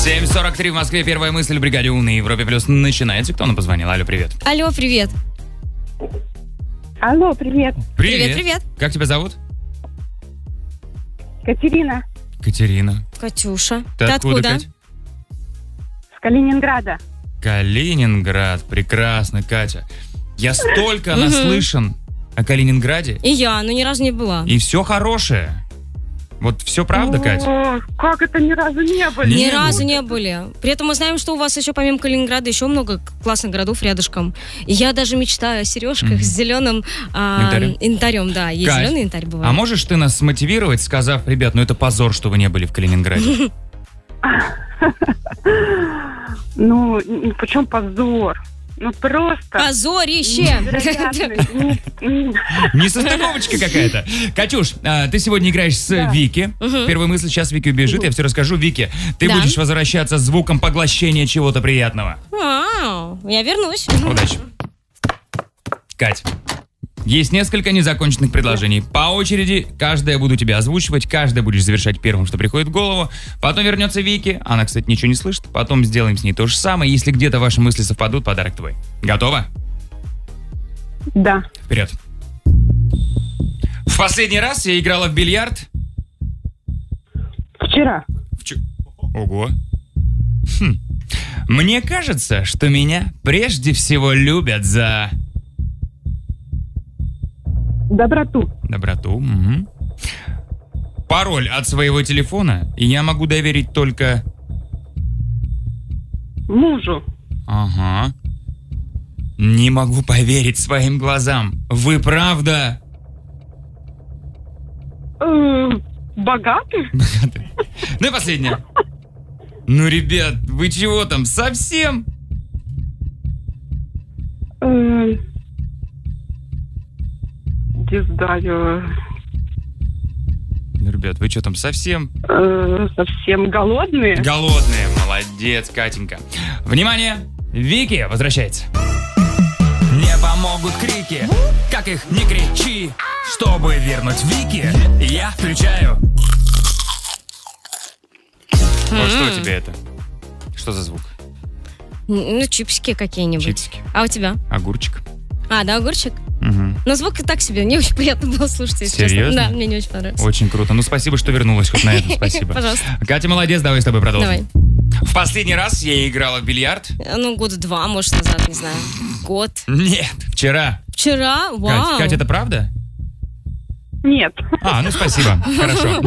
7:43 в Москве. Первая мысль в бригаде У на Европе Плюс начинается. Кто нам позвонил? Алло, привет. Алло, привет. Алло, привет. Привет. Как тебя зовут? Катерина Катерина. Катюша. Ты откуда, Кать? с Калининграда. Калининград. Прекрасно, Катя. Я столько наслышан о Калининграде. И я, но ни разу не была. И все хорошее. Вот все правда, Катя? О, как это ни разу не были? Ни разу не были. При этом мы знаем, что у вас еще помимо Калининграда еще много классных городов рядышком. И я даже мечтаю о сережках с зеленым янтарем. Да, есть Кать, зеленый янтарь бывает. А можешь ты нас смотивировать, сказав, ребят, ну это позор, что вы не были в Калининграде? Ну, почему позор? Ну, просто... Позорище! Несостыковочка какая-то. Катюш, ты сегодня играешь с Вики. Первая мысль, сейчас Вики убежит, я все расскажу. Вики, ты будешь возвращаться с звуком поглощения чего-то приятного. Я вернусь. Удачи. Кать, есть несколько незаконченных предложений. По очереди, каждое буду тебя озвучивать, каждое будешь завершать первым, что приходит в голову. Потом вернется Вики, она, кстати, ничего не слышит. Потом сделаем с ней то же самое. Если где-то ваши мысли совпадут, подарок твой. Готова? Да. Вперед. В последний раз я играла в бильярд. Вчера. Ого. Мне кажется, что меня прежде всего любят за... Доброту. Доброту. Угу. Пароль от своего телефона я могу доверить только... Мужу. Ага. Не могу поверить своим глазам. Вы правда... Богатый? Богатый. Ну и последнее. Ну, ребят, вы чего там, совсем? Не знаю. Ну, ребят, вы что там, совсем? Совсем голодные? Голодные, молодец, Катенька. Внимание, Вики возвращается. Не помогут крики, как их не кричи. Чтобы вернуть Вики, я включаю. Вот что у тебя это? Что за звук? Ну, чипсики какие-нибудь. Чипсики. А у тебя? Огурчик. А, да, огурчик? Угу. Но звук и так себе, не очень приятно было слушать, если честно. Серьезно? Да, мне не очень понравилось. Очень круто. Ну, спасибо, что вернулась хоть на это. Спасибо. Пожалуйста. Катя, молодец, давай с тобой продолжим. Давай. В последний раз я играла в бильярд. Ну, года 2, может, назад, не знаю. Год. Нет, вчера. Вчера? Вау. Катя, это правда? Нет. Ну спасибо. Хорошо.